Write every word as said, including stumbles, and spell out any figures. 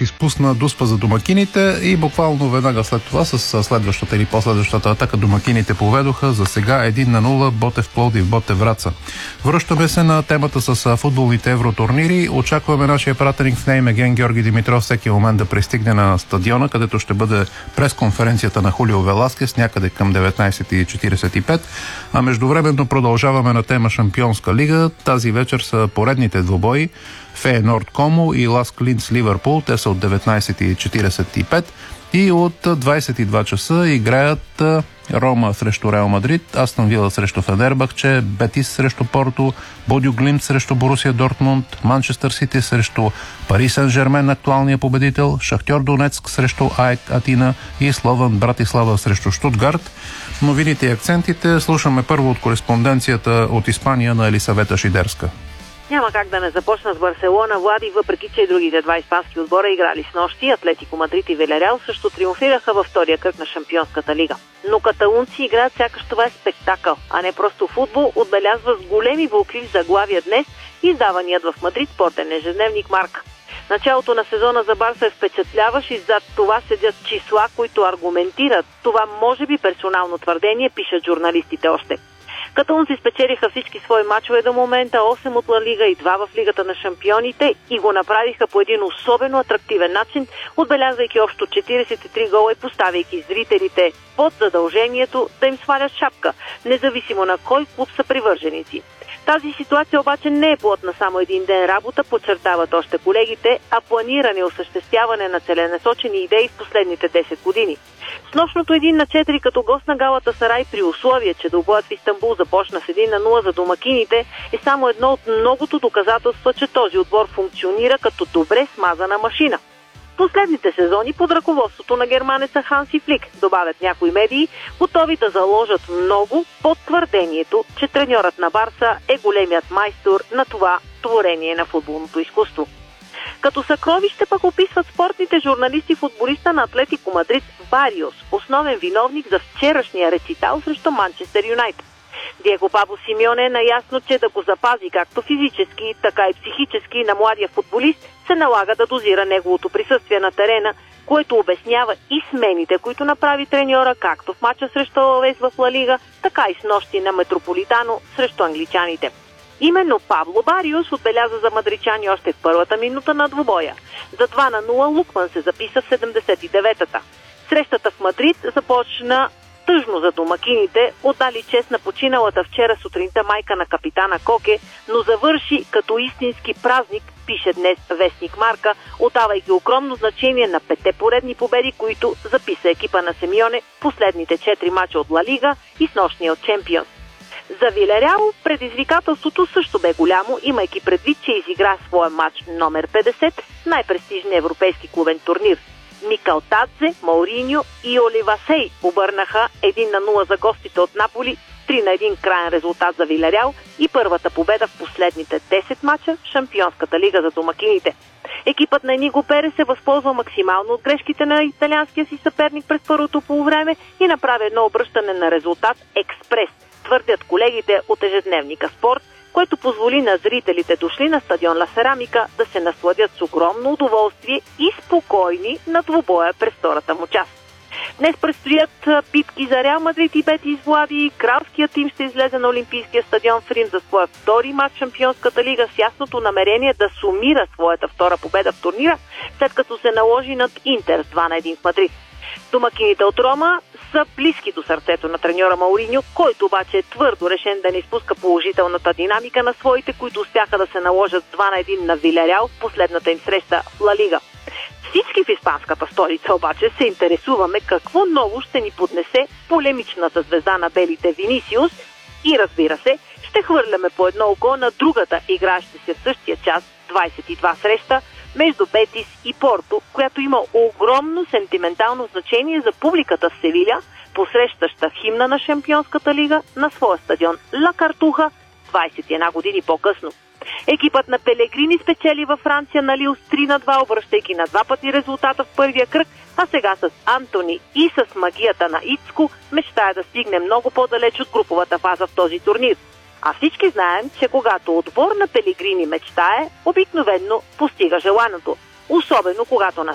изпусна Дуспа за домакините и буквално веднага след това с следващата или последващата атака домакините поведоха за сега едно на нула Ботев Пловдив, Ботев Враца. Връщаме се на темата с футболните евротурнири. Очакваме нашия пратеник в нея Ген Георги Димитров всеки момент да пристигне на стадиона, където ще бъде пресконференцията на Хулио Веласкес някъде към деветнайсет и четирийсет и пет. А междувременно продължаваме на тема Шампионска лига. Тази вечер са поредните двубои. Фейенорд Комо и Ласк Линц Ливърпул. Те са от деветнайсет и четирийсет и пет. И от двайсет и два часа играят Рома срещу Реал Мадрид, Астън Вила срещу Фенербахче, Бетис срещу Порто, Бодю Глимт срещу Борусия Дортмунд, Манчестър Сити срещу Пари Сен-Жермен, актуалния победител, Шахтьор Донецк срещу АЕК Атина и Слован Братислава срещу Штутгарт. Новините и акцентите слушаме първо от кореспонденцията от Испания на Елисавета Шидерска. Няма как да не започна с Барселона, Влади, въпреки че и другите два испански отбора играли с нощи. Атлетико Мадрид и Вилярреал също триумфираха във втория кръг на Шампионската лига. Но каталунци играят сякаш това е спектакъл, а не просто футбол, отбелязва с големи вълкливи заглавия днес издаваният в Мадрид спортен ежедневник Марка. Началото на сезона за Барса е впечатляващ и зад това седят числа, които аргументират това може би персонално твърдение, пишат журналистите още. Каталунци спечелиха всички свои мачове до момента, осем от Ла Лига и два в Лигата на шампионите и го направиха по един особено атрактивен начин, отбелязвайки общо четирийсет и три гола и поставяйки зрителите под задължението да им свалят шапка, независимо на кой клуб са привърженици. Тази ситуация обаче не е плод на само един ден работа, подчертават още колегите, а планиране и осъществяване на целенасочени идеи в последните десет години. С нощното едно на четири като гост на Галатасарай при условие, че двубоят в Истанбул започна с едно на нула за домакините, е само едно от многото доказателства, че този отбор функционира като добре смазана машина. Последните сезони под ръководството на германеца Ханси Флик, добавят някои медии, готови да заложат много под твърдението, че треньорът на Барса е големият майстор на това творение на футболното изкуство. Като съкровище пък описват спортните журналисти футболиста на Атлетико Мадрид Бариос, основен виновник за вчерашния рецитал срещу Манчестър Юнайтед. Диего Пабло Симеоне е наясно, че да го запази както физически, така и психически на младия футболист се налага да дозира неговото присъствие на терена, което обяснява и смените, които направи треньора както в мача срещу Алавес в Ла Лига, така и с нощи на Метрополитано срещу англичаните. Именно Пабло Бариос отбеляза за мадричани още в първата минута на двубоя. За два на нула Лукман се записа в седемдесет и деветата. Срещата в Мадрид започна тъжно за домакините, отдали чест на починалата вчера сутринта майка на капитана Коке, но завърши като истински празник, пише днес вестник Марка, отдавайки огромно значение на петте поредни победи, които записа екипа на Симеоне последните четири мача от Ла Лига и с нощния от Чемпионс. За Вилярреал предизвикателството също бе голямо, имайки предвид, че изигра своя матч номер петдесет, най-престижния европейски клубен турнир. Микалтадзе, Мауриньо и Оливасей обърнаха едно на нула за гостите от Наполи, три на едно краен резултат за Вилярреал и първата победа в последните десет мача в Шампионската лига за домакините. Екипът на Ениго Пере се възползва максимално от грешките на италианския си съперник през първото полувреме и направи едно обръщане на резултат експрес, твърдят колегите от ежедневника Спорт, което позволи на зрителите дошли на стадион Ла Серамика да се насладят с огромно удоволствие и спокойни на двубоя през втората му част. Днес предстоят битки за Реал Мадрид и Бетис, Влади. Кралският тим ще излезе на Олимпийския стадион в Рим за своя втори матч в Шампионската лига с ясното намерение да сумира своята втора победа в турнира, след като се наложи над Интер с два на едно в Мадрид. Домакините от Рома са близки до сърцето на треньора Мауриньо, който обаче е твърдо решен да не изпуска положителната динамика на своите, които успяха да се наложат два на едно на Вилярреал в последната им среща в Ла Лига. Всички в испанската столица обаче се интересуваме какво ново ще ни поднесе полемичната звезда на белите Винисиус и, разбира се, ще хвърляме по едно око на другата играща се в същия час двайсет и два среща между Бетис и Порто, която има огромно сентиментално значение за публиката в Севиля, посрещаща химна на Шампионската лига на своя стадион Ла Картуха двайсет и една години по-късно. Екипът на Пелегрини спечели във Франция на Лил с три на два, обръщайки на два пъти резултата в първия кръг, а сега с Антони и с магията на Ицко мечтае да стигне много по-далеч от груповата фаза в този турнир. А всички знаем, че когато отбор на Пелегрини мечтае, обикновенно постига желаното, особено когато на